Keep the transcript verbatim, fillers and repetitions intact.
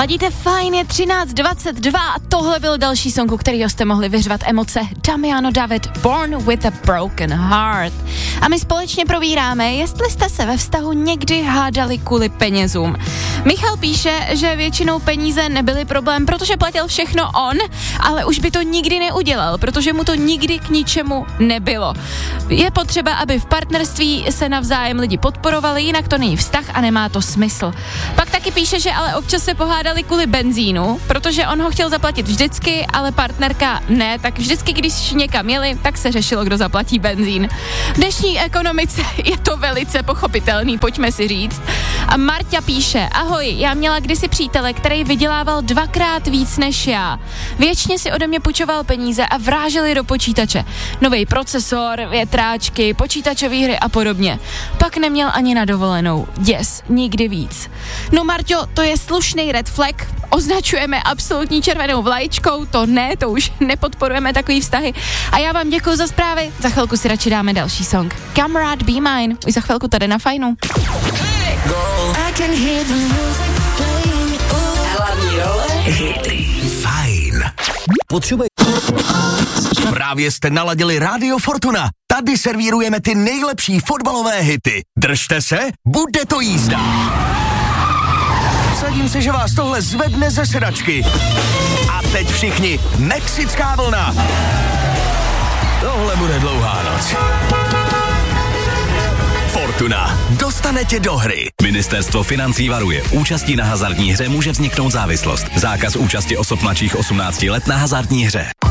Ladíte fajn, je třináct dvacet dva a tohle byl další song, u kterého jste mohli vyřvat emoce. Damiano David, Born with a Broken Heart. A my společně probíráme, jestli jste se ve vztahu někdy hádali kvůli penězům. Michal píše, že většinou peníze nebyly problém, protože platil všechno on, ale už by to nikdy neudělal, protože mu to nikdy k ničemu nebylo. Je potřeba, aby v partnerství se navzájem lidi podporovali, jinak to není vztah a nemá to smysl. Pak taky píše, že ale občas se pohádali kvůli benzínu, protože on ho chtěl zaplatit vždycky, ale partnerka ne, tak vždycky, když někam jeli, tak se řešilo, kdo zaplatí benzín. V dnešní ekonomice je to velice pochopitelný, pojďme si říct. A Marta píše, ahoj, já měla kdysi přítele, který vydělával dvakrát víc než já. Věčně si ode mě půjčoval peníze a vráželi do počítače. Nový procesor, větráčky, počítačové hry a podobně. Pak neměl ani na dovolenou. Yes, nikdy víc. No Marťo, to je slušný red flag, označujeme absolutní červenou vlaječkou, to ne, to už nepodporujeme takový vztahy. A já vám děkuji za zprávy, za chvilku si radši dáme další song. Kamarád Be Mine, už za chvilku tady na Fajnu. Hlavní role hity. Fajn. Potřebuje... Právě jste naladili Rádio Fortuna. Tady servírujeme ty nejlepší fotbalové hity. Držte se, bude to jízda. Sadím se, že vás tohle zvedne ze sedačky. A teď všichni, mexická vlna. Tohle bude dlouhá noc. Fortuna. Dostane tě do hry. Ministerstvo financí varuje. Účastí na hazardní hře může vzniknout závislost. Zákaz účasti osob mladších osmnácti let na hazardní hře.